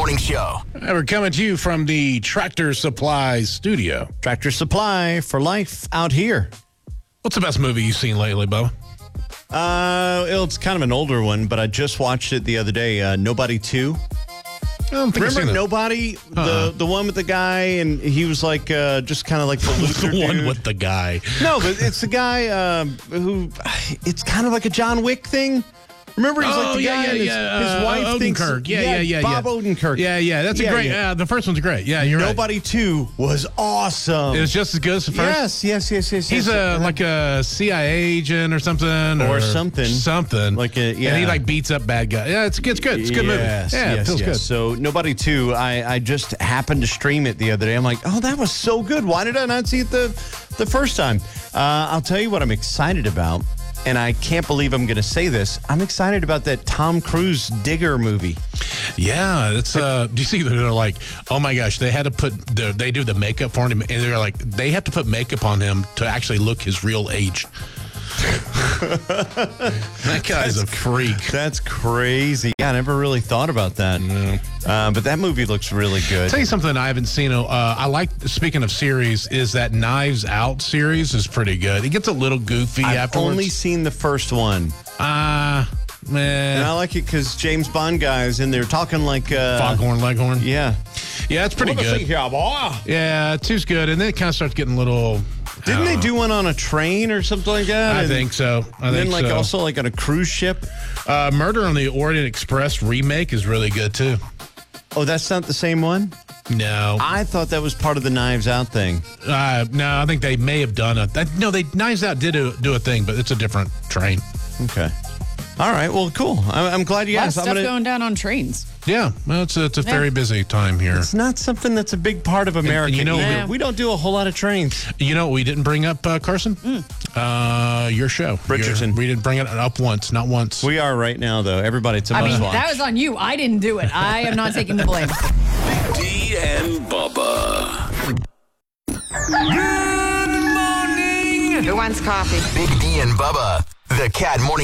Morning Show. We're coming to you from the Tractor Supply studio. Tractor Supply for life out here. What's the best movie you've seen lately, Bo? It's kind of an older one, but I just watched it the other day. Nobody 2. I don't think I've seen Remember that. Nobody? The one with the guy, and he was like just kind of like the loser The one dude. with the guy. No, but it's the guy who, it's kind of like a John Wick thing. Remember, he's like the guy and his wife thinks... Odenkirk. Yeah. Bob Odenkirk. Yeah. That's a great... Yeah. The first one's great. Yeah, you're Nobody 2 was awesome. right. It was just as good as the first? Yes. He's like a CIA agent or something. Or something. Something. Like a, yeah. And he like beats up bad guys. Yeah, it's good. It's a good movie. Yeah, it feels good. So Nobody 2, I just happened to stream it the other day. I'm like, oh, that was so good. Why did I not see it the first time? I'll tell you what I'm excited about. And I can't believe I'm going to say this. I'm excited about that Tom Cruise Digger movie. Yeah, it's do you see they're like, oh my gosh, they had to they do the makeup for him, and they're like, they have to put makeup on him to actually look his real age. That guy's a freak. That's crazy. Yeah, I never really thought about that. No. But that movie looks really good. I'll tell you something I haven't seen. I like, speaking of series, is that Knives Out series is pretty good. It gets a little goofy I've afterwards. only seen the first one. Man. And I like it because James Bond guys in there talking like... Foghorn Leghorn. Yeah. Yeah, it's pretty good. Yeah, two's good. And then it kind of starts getting a little... Didn't they do one on a train or something like that? I think so. And then also like on a cruise ship? Murder on the Orient Express remake is really good too. Oh, that's not the same one? No. I thought that was part of the Knives Out thing. No, I think they may have done it. Knives Out did do a thing, but it's a different train. Okay. All right. Well, cool. I'm glad you A lot of asked. stuff going down on trains. Yeah. Well, it's a very busy time here. It's not something that's a big part of America. you know, either. We don't do a whole lot of trains. You know what we didn't bring up, Carson? Your show. Bridgerton. We didn't bring it up once, not once. We are right now, though. Everybody, it's a I mean, must-watch. that was on you. I didn't do it. I am not taking the blame. Big D and Bubba. Good morning. Who wants coffee? Big D and Bubba. The Cat Morning